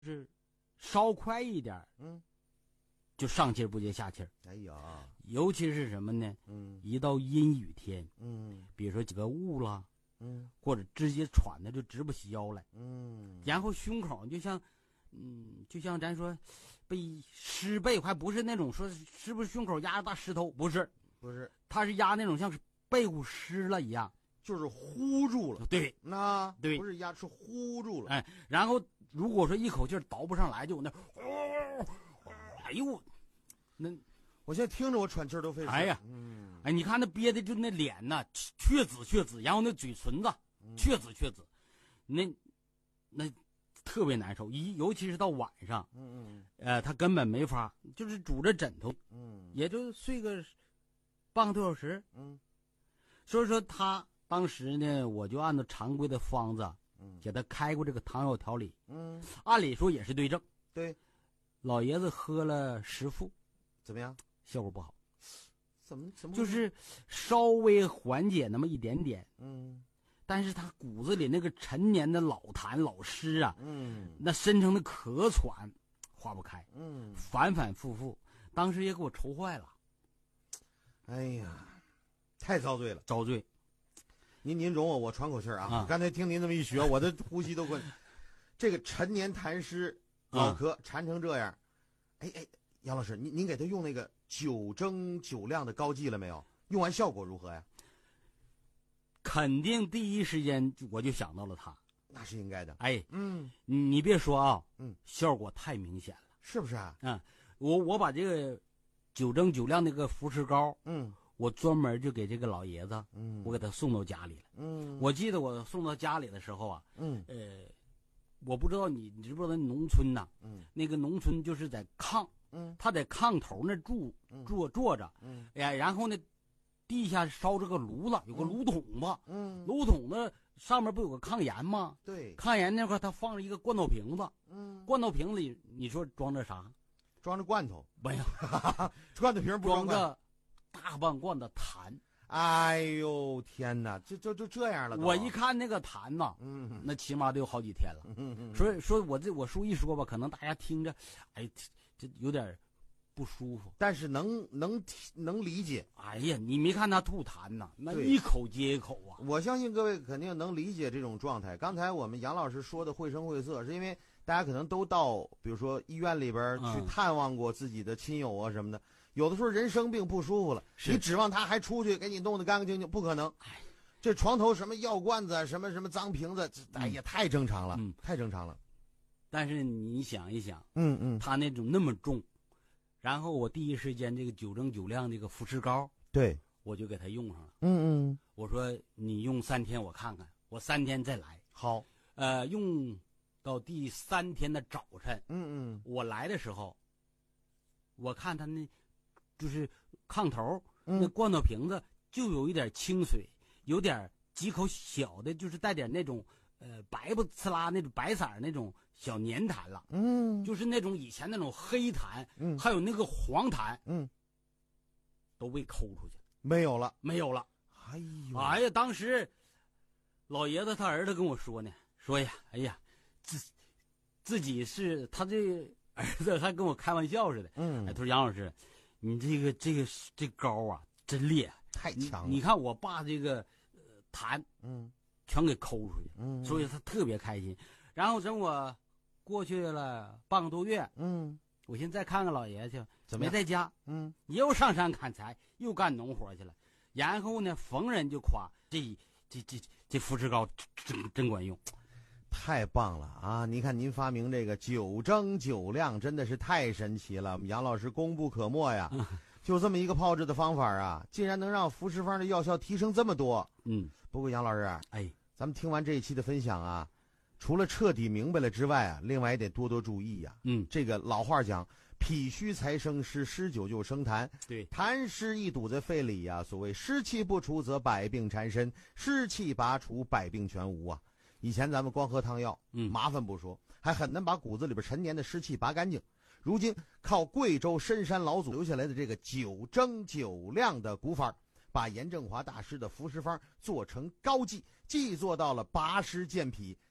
是稍快一点，就上气不接下气。 哎呀， 尤其是什么呢？一到阴雨天，比如说几个雾了，或者直接喘的就直不起腰来，然后胸口就像咱说被湿背，还不是那种说是不是胸口压着大石头，不是，它是压那种像是背股湿了一样， 就是呼住了。 对， 那对， 不是压，是呼住了。 哎，然后如果说一口气倒不上来，就有那，哎呦，那我现在听着我喘气儿都费事。 哎呀，哎，你看那憋的就那脸呐，血紫，然后那嘴唇子血紫，那特别难受，尤其是到晚上，他根本没法，就是拄着枕头，也就睡个半个多小时，所以说他当时呢，我就按照常规的方子，给他开过这个糖药调理，按理说也是对症， 对， 老爷子喝了10副， 怎么样？ 效果不好， 怎么就是稍微缓解那么一点点，但是他骨子里那个陈年的老痰老湿啊，那深层的咳喘化不开，反复，当时也给我愁坏了。 哎呀，太遭罪了， 遭罪。 您容我喘口气啊！刚才听您这么一学，我的呼吸都困。这个陈年痰湿老咳缠成这样，哎，杨老师，您给他用那个9蒸9晾的膏剂了没有？用完效果如何呀？ 肯定第一时间我就想到了他， 那是应该的。 哎，你别说啊，效果太明显了， 是不是啊？ 我把这个9蒸9晾那个扶持膏，我专门就给这个老爷子，我给他送到家里了。我记得我送到家里的时候啊，我不知道你知不知道农村呐，那个农村就是在炕，他在炕头那坐着，然后呢，地下烧着个炉子，有个炉筒子，炉筒子上面不有个炕沿吗？ 对， 炕沿那块他放着一个罐头瓶子，罐头瓶里你说装着啥？ 装着罐头？ 没有， 罐头瓶不装着大半罐的痰。 哎呦天哪，这样了。 我一看那个痰呐，那起码得有好几天了。所以说我书一说吧，可能大家听着，哎，这有点不舒服， 但是能理解。 哎呀，你没看他吐痰呐，那一口接一口啊！ 我相信各位肯定能理解这种状态。刚才我们杨老师说的绘声绘色，是因为大家可能都到，比如说医院里边去探望过自己的亲友啊什么的。有的时候人生病不舒服了，你指望他还出去给你弄得干干净净，不可能。这床头什么药罐子，什么脏瓶子，哎呀，太正常了，太正常了。 但是你想一想，他那种那么重，然后我第一时间这个9蒸9晾这个扶持膏， 对， 我就给他用上了。我说你用3天我看看，我3天再来。 好， 用到第3天的早晨，我来的时候，我看他那。就是炕头那罐头瓶子就有一点清水，有点几口小的，就是带点那种白不呲啦那种白色那种小粘痰了，就是那种以前那种黑痰，还有那个黄痰，都被抠出去了，没有了。哎呀，当时老爷子他儿子跟我说呢，说呀，哎呀，自己是他这儿子还跟我开玩笑似的，他说杨老师。你这膏啊，真厉害， 太强了！ 你看我爸这个痰，全给抠出去，所以他特别开心。然后等我过去了半个多月，我寻思再看看老爷去，没在家，又上山砍柴，又干农活去了。然后呢，逢人就夸这扶持膏真管用。 太棒了啊！你看您发明这个9蒸9晾真的是太神奇了，我们杨老师功不可没呀。就这么一个炮制的方法啊，竟然能让扶持方的药效提升这么多。不过杨老师，咱们听完这一期的分享啊，除了彻底明白了之外啊，另外也得多多注意呀。这个老话讲，脾虚才生湿，湿久就生痰。 对， 痰湿一堵在肺里呀，所谓湿气不除则百病缠身，湿气拔除百病全无啊。以前咱们光喝汤药，麻烦不说，还很难把骨子里边陈年的湿气拔干净。如今靠贵州深山老祖留下来的这个9蒸9晾的古法，把严正华大师的扶持方做成膏剂，既做到了拔湿健脾，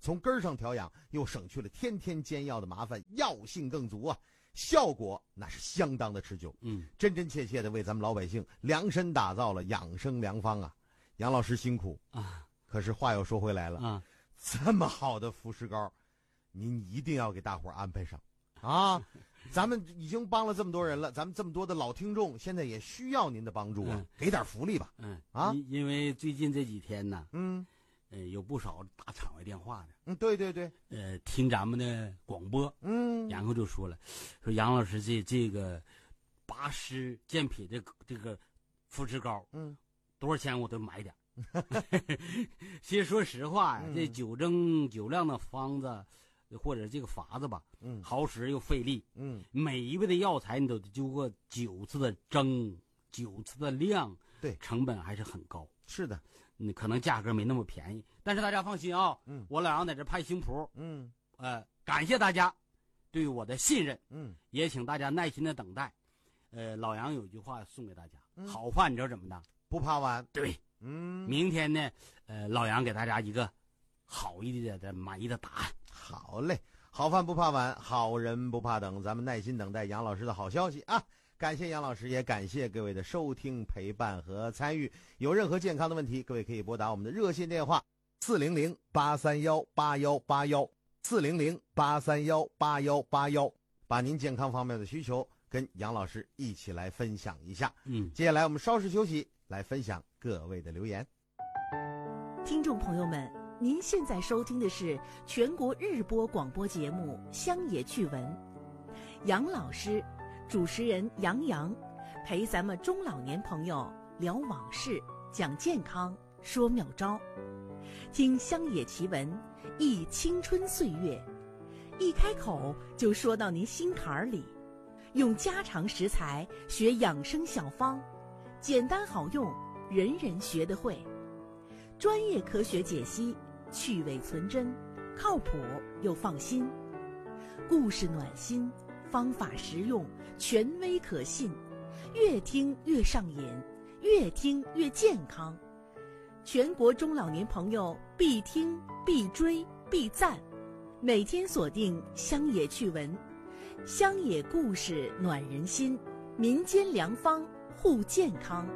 从根儿上调养，又省去了天天煎药的麻烦，药性更足啊，效果那是相当的持久。真真切切的为咱们老百姓量身打造了养生良方啊。杨老师辛苦啊！可是话又说回来了啊，这么好的服食膏，您一定要给大伙儿安排上啊！咱们已经帮了这么多人了，咱们这么多的老听众，现在也需要您的帮助啊，给点福利吧。 因为最近这几天呢，有不少打场外电话的， 对对对， 听咱们的广播，然后就说了，说杨老师这个拔湿健脾的这个服食膏，多少钱我都买点。其实说实话呀，这9蒸9晾的方子或者这个法子吧，耗时又费力，每一味的药材你都得经过9次的蒸，9次的晾， 对， 成本还是很高。 是的， 可能价格没那么便宜，但是大家放心啊，我老杨在这拍新谱，感谢大家对我的信任，也请大家耐心的等待。老杨有句话送给大家，好饭你知道怎么的？ 不怕晚。 对，明天呢，老杨给大家一个好一点的满意的答案。 好嘞，好饭不怕晚，好人不怕等，咱们耐心等待杨老师的好消息啊！感谢杨老师，也感谢各位的收听、陪伴和参与。有任何健康的问题，各位可以拨打我们的热线电话400-831-8181，400-831-8181，把您健康方面的需求跟杨老师一起来分享一下。接下来我们稍事休息，来分享各位的留言。 听众朋友们，您现在收听的是全国日播广播节目《乡野趣闻》，杨老师主持人杨洋陪咱们中老年朋友聊往事，讲健康，说妙招，听乡野奇闻，忆青春岁月，一开口就说到您心坎里，用家常食材学养生小方，简单好用，人人学得会，专业科学解析，去伪存真，靠谱又放心，故事暖心，方法实用，权威可信，越听越上瘾，越听越健康。全国中老年朋友必听必追必赞，每天锁定乡野趣闻，乡野故事暖人心，民间良方护健康。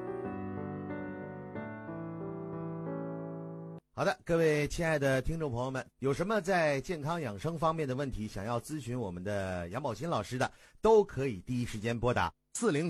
好的，各位亲爱的听众朋友们，有什么在健康养生方面的问题想要咨询我们的杨宝琴老师的，都可以第一时间拨打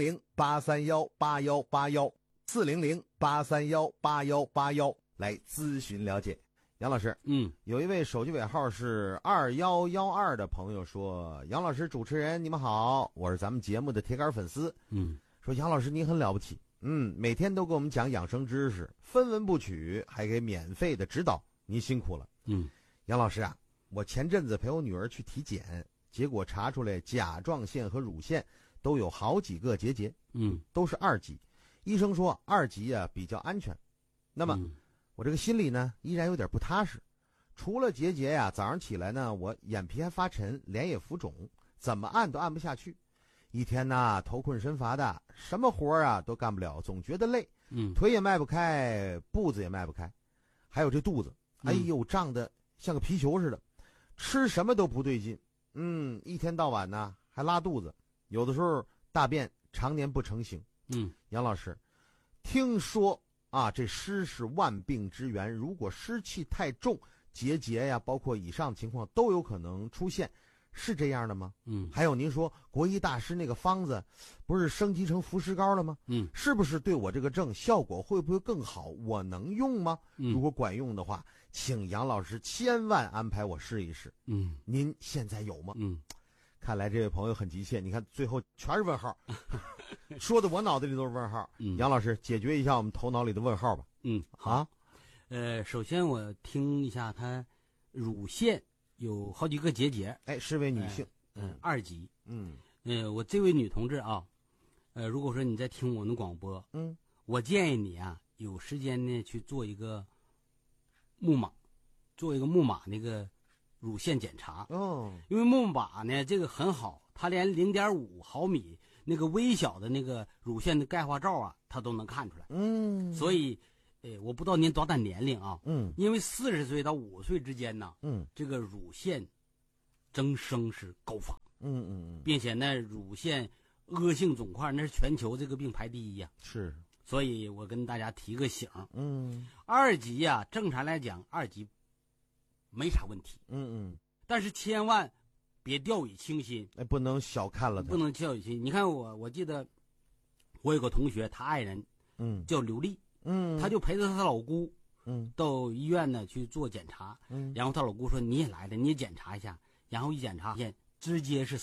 400-831-8181，400-831-8181来咨询了解。杨老师，有一位手机尾号是2112的朋友说，杨老师主持人你们好，我是咱们节目的铁杆粉丝，说杨老师你很了不起，每天都给我们讲养生知识，分文不取，还给免费的指导，您辛苦了。杨老师啊，我前阵子陪我女儿去体检，结果查出来甲状腺和乳腺都有好几个结节，都是2级，医生说2级啊比较安全。那么我这个心里呢依然有点不踏实，除了结节呀，早上起来呢我眼皮还发沉，脸也浮肿，怎么按都按不下去，一天呐头困身乏的，什么活啊都干不了，总觉得累，腿也迈不开，步子也迈不开，还有这肚子，哎呦胀得像个皮球似的，吃什么都不对劲，一天到晚呢还拉肚子，有的时候大便常年不成形。杨老师，听说啊这湿是万病之源，如果湿气太重，结节呀包括以上情况都有可能出现，是这样的吗？还有您说国医大师那个方子不是升级成服食膏了吗？是不是对我这个症效果会不会更好？我能用吗？如果管用的话，请杨老师千万安排我试一试。您现在有吗？看来这位朋友很急切，你看最后全是问号，说的我脑子里都是问号。杨老师解决一下我们头脑里的问号吧。 好。首先我听一下，他乳腺有好几个结节， 是位女性 ，2级。我这位女同志啊，如果说你在听我们广播，我建议你啊，有时间呢去做一个木马那个乳腺检查。因为木马呢这个很好，它连0.5毫米那个微小的那个乳腺的钙化罩啊，它都能看出来。所以我不知道您多大年龄啊？因为40岁到50岁之间呢，这个乳腺增生是高发，并且呢，乳腺恶性肿块那是全球这个病排第1呀。 是， 所以我跟大家提个醒，2级呀，正常来讲2级没啥问题，但是千万别掉以轻心， 不能小看了它， 不能掉以轻心。你看我记得我有个同学，他爱人叫刘丽。他就陪着他老姑，到医院呢去做检查，然后他老姑说你也来了，你也检查一下，然后一检查，直接是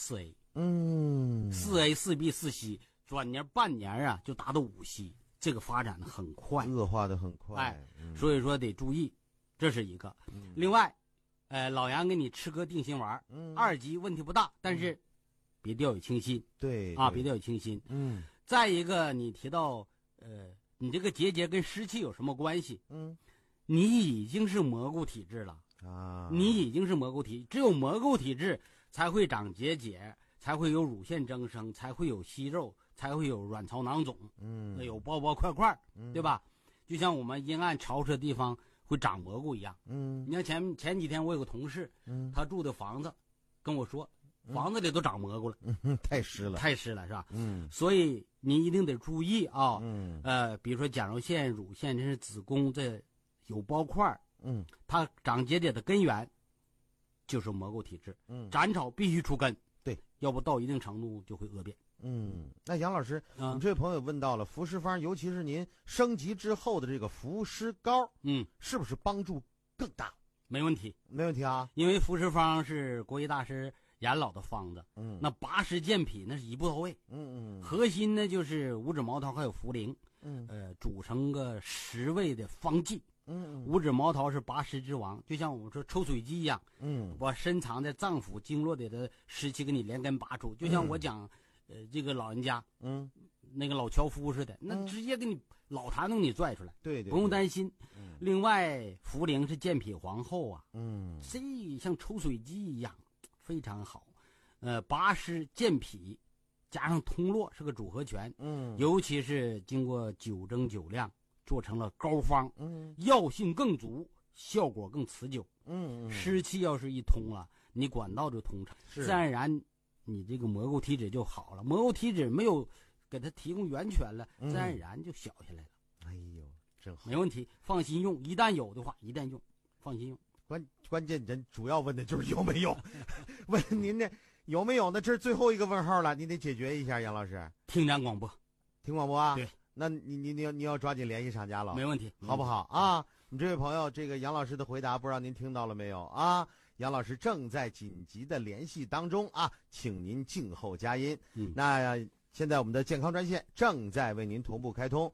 4A，4A、4B、4C，转年半年啊就达到5C，这个发展的很快， 恶化的很快， 所以说得注意，这是一个。另外，老杨给你吃颗定心丸，2级问题不大，但是别掉以轻心， 对啊，别掉以轻心。再一个，你提到你这个结节跟湿气有什么关系？你已经是蘑菇体质了啊！你已经是蘑菇体，只有蘑菇体质才会长结节，才会有乳腺增生，才会有息肉，才会有卵巢囊肿，有包包块块，对吧？就像我们阴暗潮湿的地方会长蘑菇一样。你看前几天我有个同事，他住的房子，跟我说。房子里都长蘑菇了， 太湿了是吧？所以你一定得注意啊。比如说甲状腺、乳腺，这是子宫这有包块，它长结节的根源就是蘑菇体质。斩草必须除根， 对， 要不到一定程度就会恶变。 那杨老师，我们这位朋友问到了服湿方，尤其是您升级之后的这个服湿膏，是不是帮助更大？ 没问题， 没问题啊， 因为服湿方是国医大师严老的方子，那拔湿健脾那是一步到位，核心呢就是五指毛桃还有茯苓，煮成个10味的方剂，五指毛桃是拔湿之王，就像我们说抽水机一样，把深藏在脏腑经络里的湿气给你连根拔出，就像我讲，这个老人家，那个老樵夫似的，那直接给你老痰都给你拽出来， 对， 不用担心。另外，茯苓是健脾皇后啊，这像抽水机一样。非常好，拔湿健脾，加上通络是个组合拳，尤其是经过9蒸9晾做成了膏方，药性更足，效果更持久，湿气要是一通了，你管道就通畅，自然而然你这个蘑菇体质就好了。蘑菇体质没有给它提供源泉了，自然而然就小下来了。 哎呦，真好， 没问题，放心用，一旦有的话，一旦用，放心用。 关键人主要问的就是有没有，问您这有没有呢？这是最后一个问号了，您得解决一下，杨老师。 听咱广播， 听广播啊？ 对， 那你要抓紧联系厂家了， 没问题， 好不好啊？你这位朋友，这个杨老师的回答不知道您听到了没有啊？杨老师正在紧急的联系当中啊，请您静候佳音。那现在我们的健康专线正在为您同步开通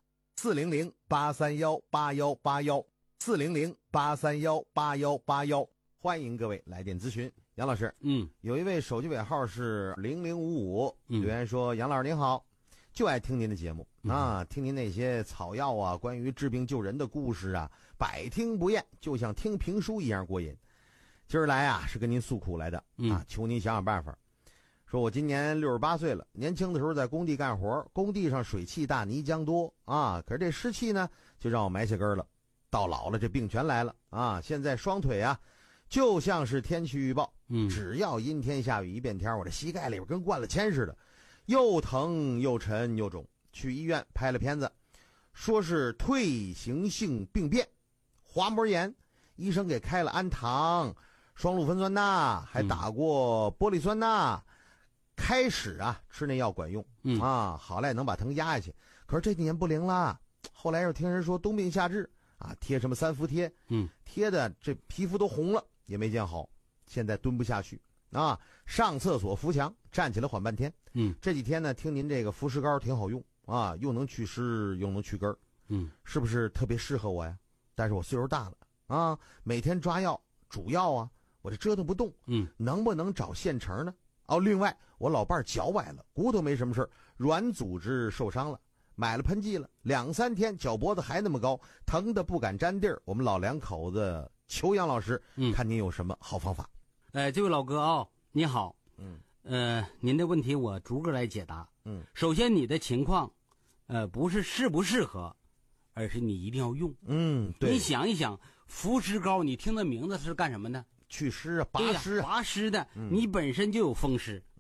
，400-831-8181，400-831-8181，欢迎各位来电咨询。杨老师，有一位手机尾号是0055，留言说：杨老师您好，就爱听您的节目啊，听您那些草药啊，关于治病救人的故事啊，百听不厌，就像听评书一样过瘾。今儿来啊，是跟您诉苦来的啊，求您想想办法。说我今年68岁了，年轻的时候在工地干活，工地上水汽大，泥浆多啊，可是这湿气呢，就让我埋下根了。到老了，这病全来了啊！现在双腿啊，就像是天气预报，只要阴天下雨一变天，我这膝盖里边跟灌了铅似的，又疼又沉又肿。去医院拍了片子，说是退行性病变，滑膜炎，医生给开了氨糖、双氯芬酸钠，还打过玻璃酸钠。开始啊吃那药管用啊，好赖能把疼压下去。可是这几年不灵了，后来又听人说冬病夏治啊，贴什么3伏贴，贴的这皮肤都红了，也没见好。现在蹲不下去啊，上厕所扶墙，站起来缓半天。这几天呢，听您这个服湿膏挺好用啊，又能祛湿又能去根儿，是不是特别适合我呀？但是我岁数大了啊，每天抓药煮药啊，我这折腾不动，能不能找现成呢？哦，另外我老伴儿脚崴了，骨头没什么事，软组织受伤了，买了喷剂了，2、3天脚脖子还那么高，疼得不敢沾地儿。我们老两口子求杨老师，看您有什么好方法。 这位老哥啊，你好，您的问题我逐个来解答。首先你的情况，不是适不适合， 而是你一定要用。 对。 你想一想，浮尸膏，你听的名字是干什么的？ 祛湿啊，拔对呀， 湿啊， 拔湿的。你本身就有风湿，